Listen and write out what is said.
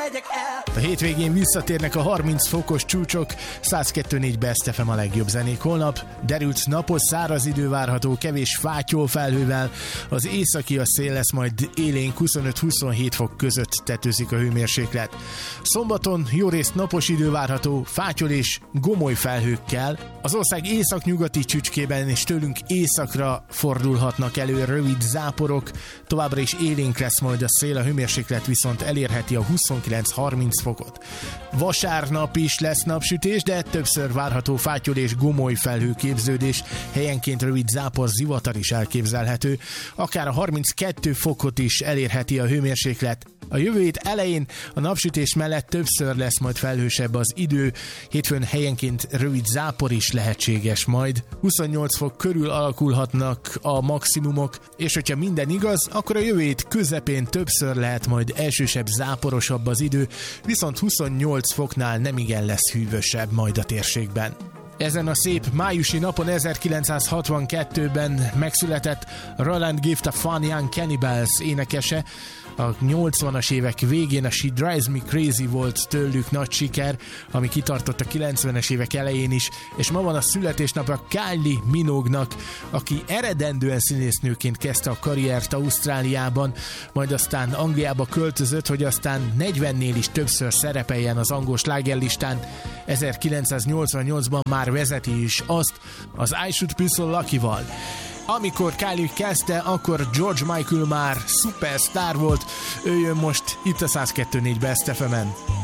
A hétvégén visszatérnek a 30 fokos csúcsok, 102.4 Best FM a legjobb zenék holnap. Derült napos, száraz idő várható, kevés fátyol felhővel. Az északi a szél lesz, majd élénk 25-27 fok között tetőzik a hőmérséklet. Szombaton jó részt napos idő várható, fátyol és gomoly felhőkkel. Az ország északnyugati csücskében és tőlünk északra fordulhatnak elő rövid záporok. Továbbra is élénk lesz majd a szél, a hőmérséklet viszont elérheti a 29-30 fokot. Vasárnap is lesz napsütés, de többször várható fátyol és gomoly felhőképződés, helyenként rövid zápor, zivatar is elképzelhető, akár a 32 fokot is elérheti a hőmérséklet. A jövő hét elején a napsütés mellett többször lesz majd felhősebb az idő, hétfőn helyenként rövid zápor is lehetséges majd. 28 fok körül alakulhatnak a maximumok, és hogyha minden igaz, akkor a jövő hét közepén többször lehet majd elsősebb, záporosabb az idő, viszont 28 foknál nemigen lesz hűvösebb majd a térségben. Ezen a szép májusi napon 1962-ben megszületett Roland Gift, a Fun Young Cannibals énekese. A 80-as évek végén a She Drives Me Crazy volt tőlük nagy siker, ami kitartott a 90-es évek elején is, és ma van a születésnapja Kylie Minogue-nak, aki eredendően színésznőként kezdte a karriert Ausztráliában, majd aztán Angliába költözött, hogy aztán 40-nél is többször szerepeljen az angol slágerlistán. 1988-ban már vezeti is azt az I Should Be So Lucky-val. Amikor Kylie kezdte, akkor George Michael már szupersztár volt, ő jön most itt a 102.4 Best FM-en.